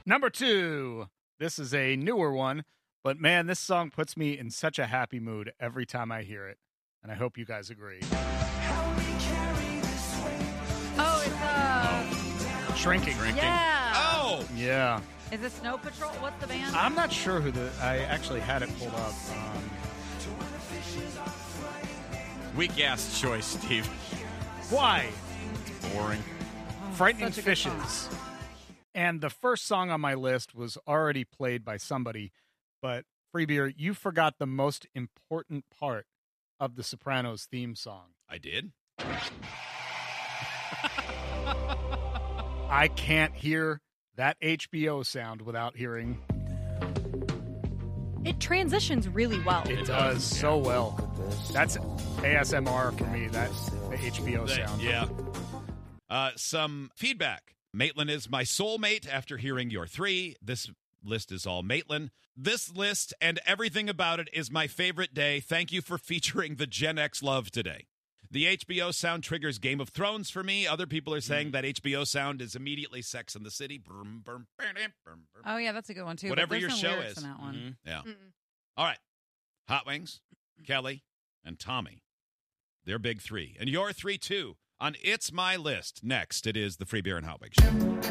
Number 2. This is a newer one, but man, this song puts me in such a happy mood every time I hear it. And I hope you guys agree. Oh, it's Shrinking. Yeah. Oh! Yeah. Is it Snow Patrol? What's the band? I'm not sure who I actually had it pulled up. Weak ass choice, Steve. Why? Boring. Frightening such a good song. Fishes. And the first song on my list was already played by somebody, but Free Beer, you forgot the most important part of the Sopranos theme song. I did? I can't hear that HBO sound without hearing. It transitions really well. It does so well. That's ASMR for me, that's the HBO sound. Yeah. Some feedback. Maitland is my soulmate after hearing your 3. This list is all Maitland. This list and everything about it is my favorite day. Thank you for featuring the Gen X love today. The HBO sound triggers Game of Thrones for me. Other people are saying that HBO sound is immediately Sex and the City. Oh, yeah, that's a good one, too. Whatever but your there's no show lyrics is. in that one. Yeah. All right. Hot Wings, Kelly, and Tommy. They're big 3. And your 3, too. On It's My List. Next, it is the Free Beer and Hot Wings Show.